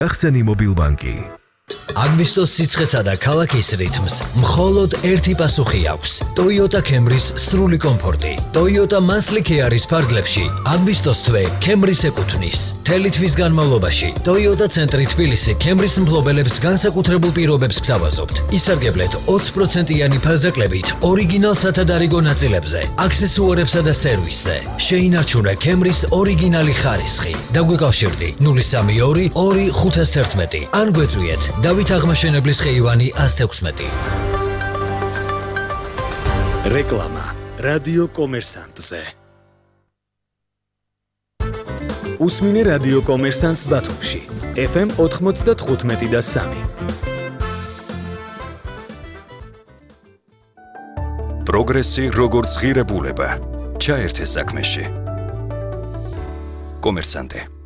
ახსენი მობილბანკი. აგვისტოს სიცხესა და ქალაქის რითმს მხოლოდ ერთი პასუხი აქვს. Toyota Camry-ს სრული კომფორტი. Toyota Mansli Kia-რის ფარგლებში აგვისტოს თვე Camry-ს ეკუთვნის. მთელი თვის განმავლობაში Toyota ცენტრი თბილისი Camry-ს მფლობელებს განსაკუთრებულ პირობებს გთავაზობთ. ისარგებლეთ 20%-იანი ფასდაკლებით ორიგინალ სათადარიგო ნაწილებზე, აქსესუარებსა და სერვისზე. შეინარჩუნე Camry-ს ორიგინალი ხარისხი. დაგვიკავშირდი 032 2511 ან გვეწვიეთ დავით აღმაშენებლის ხეივანი 116. რეკლამა რადიო კომერსანტზე. უსმინე რადიო კომერსანტს ბათუმში FM 95.3. პროგრესი როგორც ღირებულება ჩაერთე საქმეში. კომერსანტე